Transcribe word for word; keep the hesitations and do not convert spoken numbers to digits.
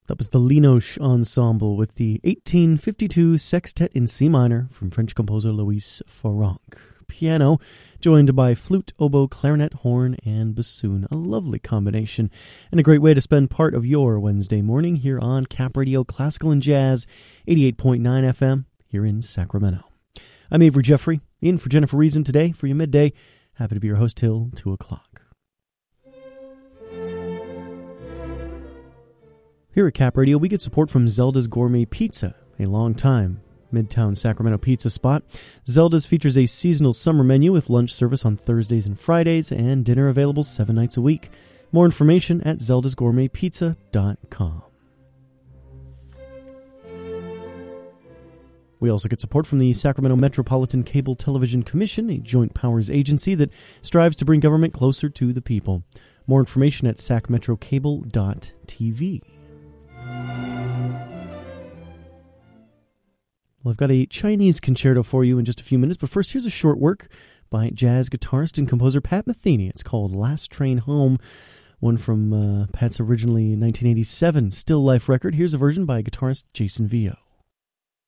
That was the Linoche Ensemble with the eighteen fifty-two Sextet in C minor from French composer Louis Farrenc. Piano, joined by flute, oboe, clarinet, horn, and bassoon. A lovely combination, and a great way to spend part of your Wednesday morning here on Cap Radio Classical and Jazz, eighty-eight point nine F M, here in Sacramento. I'm Avery Jeffrey, in for Jennifer Reason today for your midday. Happy to be your host till two o'clock. Here at Cap Radio, we get support from Zelda's Gourmet Pizza, a long-time Midtown Sacramento pizza spot. Zelda's features a seasonal summer menu with lunch service on Thursdays and Fridays and dinner available seven nights a week. More information at zeldas gourmet pizza dot com. We also get support from the Sacramento Metropolitan Cable Television Commission, a joint powers agency that strives to bring government closer to the people. More information at sac metro cable dot t v. Well, I've got a Chinese concerto for you in just a few minutes, but first here's a short work by jazz guitarist and composer Pat Metheny. It's called Last Train Home, one from uh, Pat's originally nineteen eighty-seven still life record. Here's a version by guitarist Jason Vio.